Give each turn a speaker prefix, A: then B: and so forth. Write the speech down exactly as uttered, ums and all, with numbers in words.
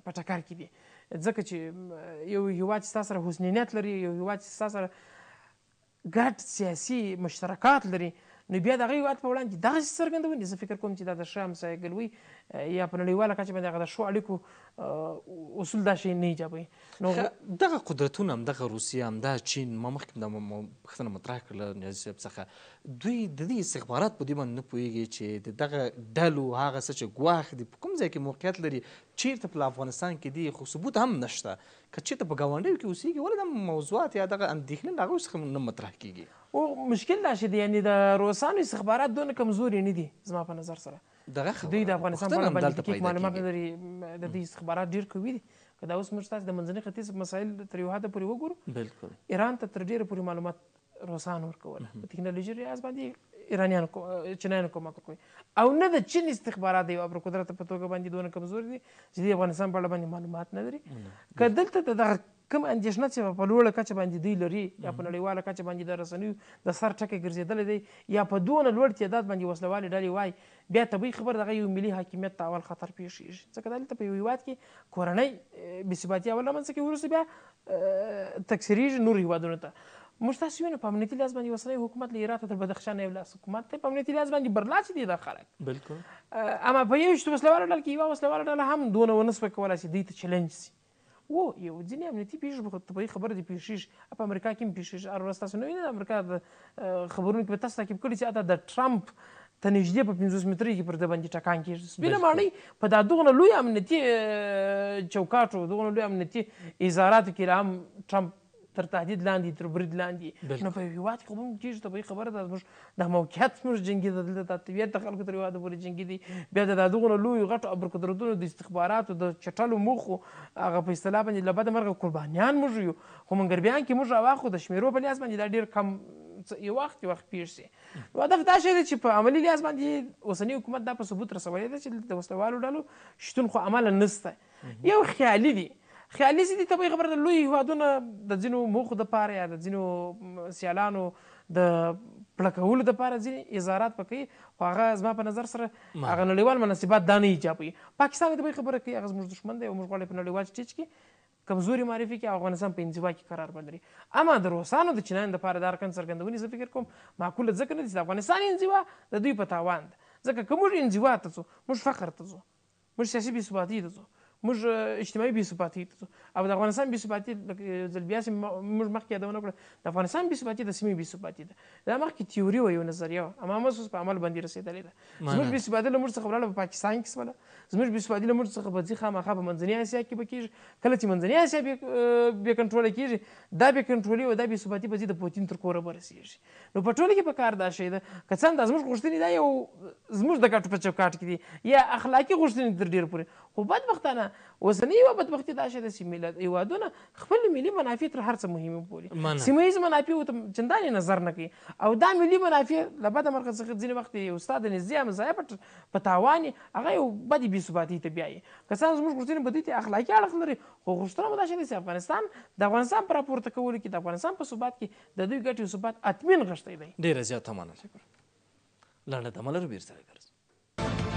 A: په ټکر کې دي ځکه چې یو هیواد چې ستا سره حسنیت لري یو هیواد چې ستا سره ګډ سیاسي مشترکات لري نو بیا د هغه هیواد په وړاندې دغسې څرګندونې زه فکر کوم چې دا د ښه همسایهګلوۍ یا په نړیواله کچه باندې هغه د ښو اړیکو اصول دا شی نه ایجابوي نو
B: دغه قدرتونه همدغه روسیه همدا چین ما مخکې دا پوښتنه مطرح کړله نیازي صاحب څخه دوی د دې استخبارات په دې باندې نه پوهېږي چې د دغه ډلو هغه څه چې ګواښ دي په کوم ځای کې موقعیت لري چیرته په افغانستان کې دي خو ثبوت هم نشته که چېرته په ګاونډیو کې اوسېږي ولې دا موضوعات یا دغه اندېښنې د هغوی څخه نه مطرح کېږي
A: او مشکل دا شی دی یعنې د روسانو استخبارات دونه کمزوري نه دي زما په نظر سره
B: دغه خبره
A: دوی د افغانستان په اړه باندې دقیق معلومات نه لري د دوی استخبارات ډېر قوي دي که دا اوس موږ تاسو د منځني ختیځ مسایل تر یو حده پورې وګورو
B: بالکل
A: ایران ته تر ډېره پورې معلومات روسان ورکول په ټکنالوژي ریاض باندې ایرانیانو چینایانو کومک کوي او نه د چین استخبارات د یو ابرقدرته په توګه باندې دونه کمزوري دي چې د افغانستان په اړه باندې معلومات نه لري که دلته د دغه کوم اندېښنه چې په لوړه کچه باندې دوی لري یا په نړیواله کچه باندې د رسنیو د سر ټکی ګرځېدلی دی یا په دونه لوړ تعداد باندې وسلوالې ډلې وایي بیا طبیعي خبر دغه یو ملي حاکمیت ته اول خطر پېښېږي ځکه دلته په یو هېواد کې کورنۍ بېثباتي اول رامنځته کوي وروسته بیا تکثیرېږي نورو هېوادونو ته موږ تاسو وینو په امنیتي لحاظ باندې اوسنی حکومت له هراته تر بدخشان یو لاس حکومت دی په امنیتي لحاظ باندې برلاسي دي دا خلک
B: بالکل
A: اما په یو شتو وسلوالو ډله کې یوه وسلواله ډله هم دونه ونه سوه کولی چې دوی ته چلنج سي و یو ځینې امنیتي پېښې خو طبیعي خبره دي پېښېږي په امریکا کې هم پېښېږي هر ورځ تاسو نه وینئ د امریکا د خبرونو کې به تاسو تعقیب کړي چې حتی د ټرمپ ته نږدې په پنځوس مترۍ کې پر ده باندې ټکان کېږي سپینه ماڼۍ په دا دغونه لوی امنیتي چوکاټو دغونه لوی امنیتي اداراتو کې لا هم ټرمپ تر تهدید لاندې تر برید لاندې نو په یو هېواد کې خو به هم کېږي طبیعي خبره ده زموږ د موقعیت زموږ جنګي ده دلته د طبیعت د خلکو تر هېواده پورې جنګي دي بیا د دا دغونه لویو غټو ابرقدرتونو د استخباراتو د چټلو موخو هغه په اصطلاح باندې له بده مرغه قربانیان موږ یو خو منګربیان کې موږ راواخو د شمېرو په لحاظ باندې دا ډېر کم یو وخت یو وخت پېښ سي نو هدف دا شی دی چې په عملي لحاظ باندې اوسني حکومت دا په ثبوت رسولی دی چې د وسلوالو ډلو شتون خو عمله نسته یو خیالي دي خیالي سي دي طبیعي خبره ده لوی هېوادونه د ځینو موخو دپاره یا د ځینو سیالانو د پړکولو دپاره ځینې اظهارات به کوي خو هغه زما په نظر سره هغه نړیوال مناسبات دا نه ایجابوي پاکستان طبیعي خبره کوي هغه زموږ دښمن دی او موږ غواړو په نړیوال سټیج کې کمزوري معرفي کړي او افغانستان په انزوا کې قرار ولري اما د روسانو د چینایانو دپاره دا رقم څرګندونې زه فکر کوم معقوله ځکه نه دي چې د افغانستان انزوا د دوی په تاوان ده ځکه که موږ انزوا ته ځو موږ فقر ته ځو موږ سیاسي بېثباتۍ ته ځو موږ اجتماعي بېثباتۍ ته ځو او د افغانستان بېثباتي ځل بیا چې موږ مخکې یادونه کړه د افغانستان بېثباتي د سیمې بېثباتي ده دا مخکې تیوري وه یو نظریه وه اما هماغه اوس په عمل باندې رسېدلې ده زموږ بېثباتي له موږ څخه ولاړه په پاکستان کې شوله زموږ بېثباتي له موږ څخه به ځي خامخا په منځنۍ اسیا کې به کېږي کله چې منځنۍ اسیا بې کنټروله کېږي دا بې کنټرولي او دا بېثباتي به ځي د پوتین تر کوره به رسېږي نو په ټوله کې په کار دا شی ده که څه هم دا زموږ غوښتنې دا یو زموږ د ګټو په چوکاټ کې دي یا اخلاقي غوښتنې تر ډېره پورې خو بدبختانه اوسنۍ یوه بدبختي دا شی ده چې ملت هېوادونه خپل ملي منافع تر هر څه مهمې بولي سیمه ییز منافعو ته چندانې نظر نه کوي او دا ملي منافع له بده مرغه څخه ځینې وخت یو ستا د نږدې همځایه په تاوان یې هغه یو بدې بېثباتۍ ته بیایي که څه هم زموږ غوښتنې به دوی ته اخلاقي اړخ لري خو غوښتنه به دا شی ده چې افغانستان د افغانستان په راپورته کولو کې د افغانستان په ثبات کې د دوی ګټې ثبات اطمین غښتی دی
B: ډېره زیاته مننه لنډه دمه لرو بېرته راګرځو